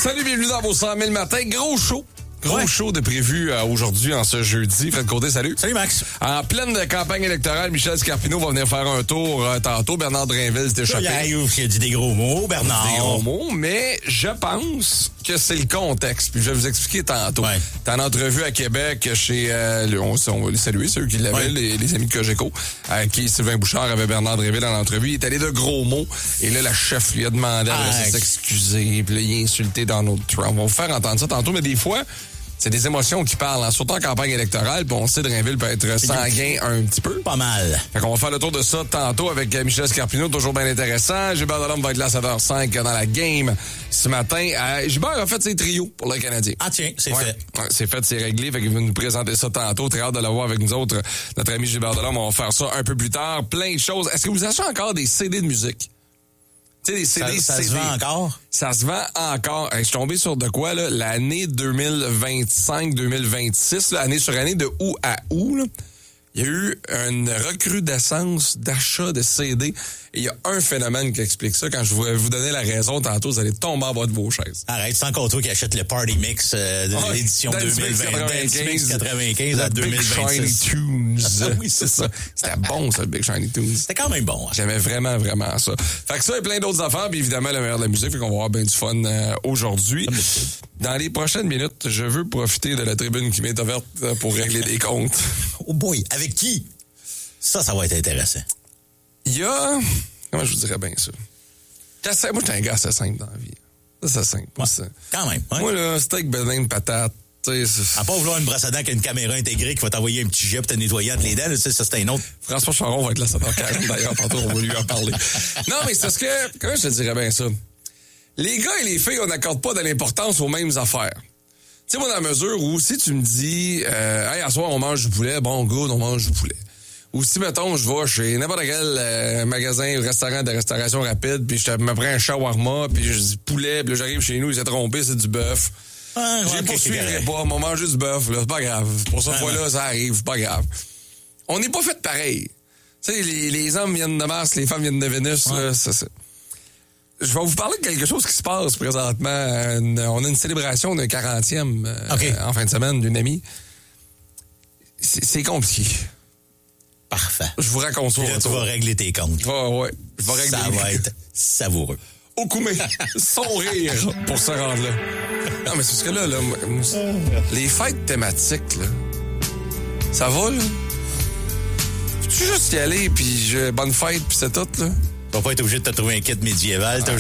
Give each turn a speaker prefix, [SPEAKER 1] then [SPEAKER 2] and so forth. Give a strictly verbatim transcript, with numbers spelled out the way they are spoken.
[SPEAKER 1] Salut, bienvenue dans vos cent mille matins. Gros show. Gros
[SPEAKER 2] Ouais.
[SPEAKER 1] show de prévu euh, aujourd'hui, en ce jeudi. Fred Côté, salut.
[SPEAKER 2] Salut, Max.
[SPEAKER 1] En pleine campagne électorale, Michel Scarpino va venir faire un tour euh, tantôt. Bernard Drinville s'est échappé.
[SPEAKER 2] Il a dit des gros mots, Bernard.
[SPEAKER 1] Des gros mots, mais je pense que c'est le contexte. Puis je vais vous expliquer tantôt.
[SPEAKER 2] Ouais.
[SPEAKER 1] T'es en entrevue à Québec chez... Euh, le- on, on va les saluer, ceux qui l'avaient,
[SPEAKER 2] Ouais.
[SPEAKER 1] les, les amis de Cogeco, à qui Sylvain Bouchard avait Bernard Drinville en entrevue. Il est allé de gros mots. Et là, la chef lui a demandé à
[SPEAKER 2] Ah,
[SPEAKER 1] s'excuser. Puis là, il a insulté Donald Trump. On va vous faire entendre ça tantôt, mais des fois... C'est des émotions qui parlent, hein, surtout en campagne électorale, puis on sait que Drainville peut être sanguin un petit peu.
[SPEAKER 2] Pas mal.
[SPEAKER 1] Fait qu'on va faire le tour de ça tantôt avec euh, Michel Scarpino, toujours bien intéressant. Gilbert Delhomme va être là à sept heures cinq dans la game ce matin. Euh, Gilbert a fait ses trios pour le Canadien.
[SPEAKER 2] Ah tiens, c'est
[SPEAKER 1] Ouais.
[SPEAKER 2] fait.
[SPEAKER 1] Ouais, c'est fait, c'est réglé. Fait qu'il va nous présenter ça tantôt. Très hâte de l'avoir avec nous autres. Notre ami Gilbert Delhomme, on va faire ça un peu plus tard. Plein de choses. Est-ce que vous achetez encore des C D de musique? Tu sais, des C D,
[SPEAKER 2] Ça, ça
[SPEAKER 1] C D.
[SPEAKER 2] se vend encore? Ça
[SPEAKER 1] Ça se vend encore. Hey, je suis tombé sur de quoi, là? L'année deux mille vingt-cinq deux mille vingt-six, là, année sur année, de août à août, là, il y a eu une recrudescence d'achat de C D. Et il y a un phénomène qui explique ça. Quand je vais vous donner la raison tantôt, vous allez tomber en bas de vos chaises.
[SPEAKER 2] Arrête, sans compter qui achète le Party Mix euh, de
[SPEAKER 1] Ouais,
[SPEAKER 2] l'édition
[SPEAKER 1] Dance
[SPEAKER 2] deux mille
[SPEAKER 1] Mix
[SPEAKER 2] vingt.
[SPEAKER 1] quatre-vingt-quinze.
[SPEAKER 2] Dance Mix quatre-vingt-quinze
[SPEAKER 1] Le
[SPEAKER 2] à
[SPEAKER 1] Big Shiny
[SPEAKER 2] deux mille vingt-six.
[SPEAKER 1] Tunes.
[SPEAKER 2] Ah oui, c'est ça.
[SPEAKER 1] C'était bon, ça, le Big Shiny Tunes.
[SPEAKER 2] C'était quand même bon. Hein?
[SPEAKER 1] J'aimais vraiment, vraiment ça. Fait que ça et plein d'autres affaires, puis évidemment, le meilleur de la musique, fait qu'on va avoir bien du fun euh, aujourd'hui. Dans les prochaines minutes, je veux profiter de la tribune qui m'est ouverte euh, pour régler des comptes.
[SPEAKER 2] Oh boy, avec qui? Ça, ça va être intéressant.
[SPEAKER 1] Il y a... Comment je vous dirais bien ça? Assez- moi, j'étais un gars assez simple dans la vie. Ça, c'est simple.
[SPEAKER 2] Ouais,
[SPEAKER 1] Ça.
[SPEAKER 2] quand même. Ouais.
[SPEAKER 1] Moi, là, steak, beurre, patate, tu sais... c'est-
[SPEAKER 2] À part vouloir une brosse à dents qui a une caméra intégrée qui va t'envoyer un petit jet pour te nettoyer entre les dents, là, ça, ça c'est un autre.
[SPEAKER 1] François Charon va être là à sept heures quarante, d'ailleurs, tantôt, on va lui en parler. Non, mais c'est parce que... Comment je te dirais bien ça? Les gars et les filles, on n'accorde pas de l'importance aux mêmes affaires. Tu sais, moi, dans la mesure où, si tu me dis, euh, hey, à soir, on mange du poulet, bon, good, on mange du poulet. Ou si, mettons, je vais chez n'importe quel euh, magasin ou restaurant de restauration rapide, puis je te- me prends un shawarma, puis je dis poulet, puis là, j'arrive chez nous, il s'est trompé, c'est du bœuf.
[SPEAKER 2] Ah, ouais,
[SPEAKER 1] J'ai
[SPEAKER 2] ok,
[SPEAKER 1] poursuivrai
[SPEAKER 2] c'est correct.
[SPEAKER 1] pas, on va manger du bœuf, là, c'est pas grave. Pour cette
[SPEAKER 2] Ah,
[SPEAKER 1] fois-là,
[SPEAKER 2] ouais.
[SPEAKER 1] ça arrive, c'est pas grave. On n'est pas fait pareil. Tu sais, les, les hommes viennent de Mars, les femmes viennent de Vénus,
[SPEAKER 2] Ouais.
[SPEAKER 1] là, ça, ça. Je vais vous parler de quelque chose qui se passe présentement. Une- on a une célébration d'un quarantième euh,
[SPEAKER 2] OK.
[SPEAKER 1] en fin de semaine d'une amie. C'est c'est compliqué.
[SPEAKER 2] Parfait.
[SPEAKER 1] Je vous raconte ça.
[SPEAKER 2] Puis là, tu vas régler tes comptes.
[SPEAKER 1] Ouais, ouais. Je vais régler
[SPEAKER 2] Ça
[SPEAKER 1] les-
[SPEAKER 2] va être savoureux.
[SPEAKER 1] au coumé, son rire pour se rendre là. Non, mais c'est parce que là, là, moi, moi, les fêtes thématiques, là, ça va, là? Tu juste y aller, puis je- bonne fête, puis c'est tout, là?
[SPEAKER 2] Tu vas pas être obligé de te trouver un kit médiéval. T'as